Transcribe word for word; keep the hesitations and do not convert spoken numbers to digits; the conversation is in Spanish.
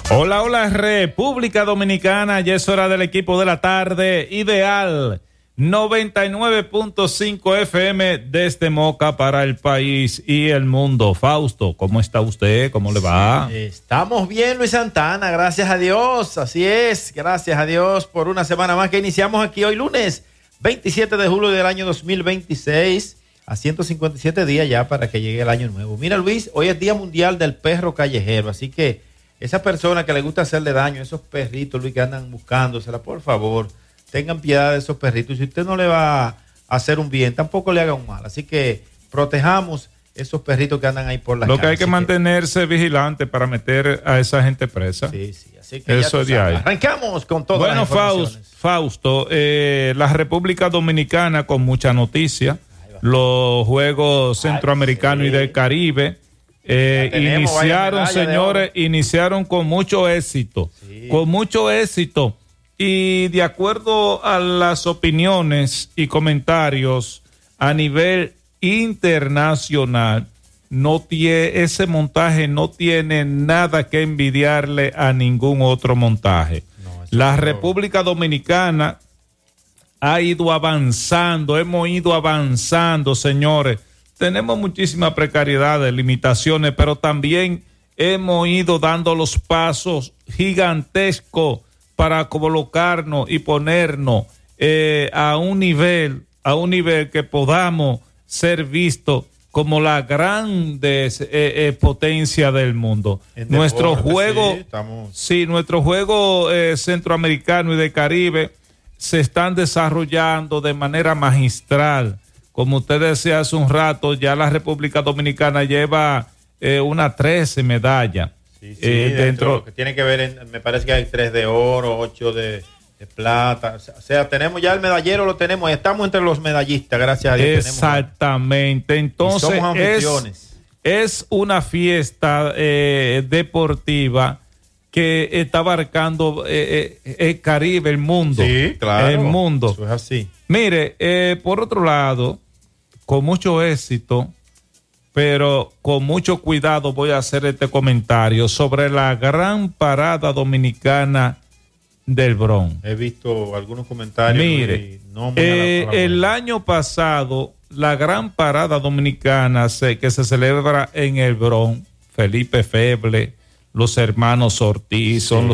Hola, hola República Dominicana, ya es hora del equipo de la tarde ideal, noventa y nueve punto cinco F M desde Moca para el país y el mundo. Fausto, ¿cómo está usted? ¿Cómo le va? Sí, estamos bien, Luis Santana, gracias a Dios, así es, gracias a Dios por una semana más que iniciamos aquí hoy lunes veintisiete de julio del año dos mil veintiséis, a ciento cincuenta y siete días ya para que llegue el año nuevo. Mira Luis, hoy es Día Mundial del Perro Callejero, así que esa persona que le gusta hacerle daño a esos perritos, Luis, que andan buscándosela, por favor, tengan piedad de esos perritos. Si usted no le va a hacer un bien, tampoco le haga un mal. Así que protejamos esos perritos que andan ahí por la calle. Lo que hay que mantenerse vigilante para meter a esa gente presa. Sí, sí. Así que eso ya hay. Arrancamos con todo. Bueno, Fausto, Fausto eh, la República Dominicana con mucha noticia. Los Juegos Centroamericanos Ay, sí. y del Caribe. Eh, iniciaron, señores, iniciaron con mucho éxito, sí. con mucho éxito y de acuerdo a las opiniones y comentarios a nivel internacional, no tiene, ese montaje no tiene nada que envidiarle a ningún otro montaje. No, La República Dominicana ha ido avanzando, hemos ido avanzando, señores. Tenemos muchísima precariedad, limitaciones, pero también hemos ido dando los pasos gigantescos para colocarnos y ponernos eh, a un nivel, a un nivel que podamos ser vistos como la gran des, eh, eh, potencia del mundo. En nuestro deporte, juego, sí, estamos... sí, nuestro juego eh, centroamericano y de Caribe se están desarrollando de manera magistral. Como usted decía hace un rato, ya la República Dominicana lleva eh, una trece medallas. Sí, sí, eh, dentro, dentro que tiene que ver, en, me parece que hay tres de oro, ocho de, de plata. O sea, tenemos ya el medallero, lo tenemos, estamos entre los medallistas, gracias a Dios. Exactamente. Entonces, somos anfitriones. Es, es una fiesta eh, deportiva que está abarcando eh, eh, el Caribe, el mundo. Sí, claro. El mundo. Eso es así. Mire, eh, por otro lado, con mucho éxito, pero con mucho cuidado voy a hacer este comentario sobre la gran parada dominicana del Bronx. He visto algunos comentarios. Mire, y no muy eh, la, la el año pasado, la gran parada dominicana se, que se celebra en el Bronx, Felipe Feble, los hermanos Ortiz, sí. son los